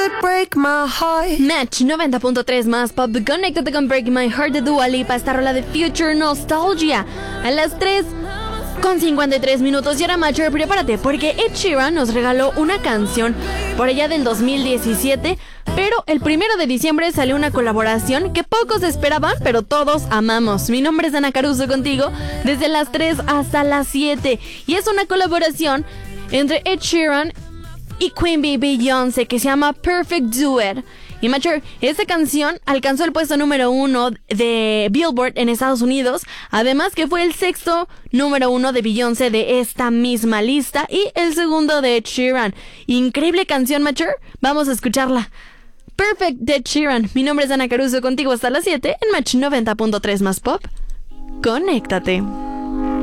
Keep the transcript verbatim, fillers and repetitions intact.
break my heart. Match noventa punto tres más pop. Conéctate con Break My Heart de Dua Lipa. Esta rola de Future Nostalgia. A las tres con cincuenta y tres minutos. Y ahora, Macher, prepárate, porque Ed Sheeran nos regaló una canción por allá del dos mil diecisiete. Pero el primero de diciembre salió una colaboración que pocos esperaban, pero todos amamos. Mi nombre es Ana Caruso contigo desde las tres hasta las siete. Y es una colaboración entre Ed Sheeran y Queen Bee Beyoncé que se llama Perfect Duet. Y Macher, esta canción alcanzó el puesto número uno de Billboard en Estados Unidos. Además que fue el sexto número uno de Beyoncé de esta misma lista y el segundo de Ed Sheeran. Increíble canción, Macher. Vamos a escucharla. Perfect de Ed Sheeran. Mi nombre es Ana Caruso contigo hasta las siete en Match noventa punto tres más pop. Conéctate.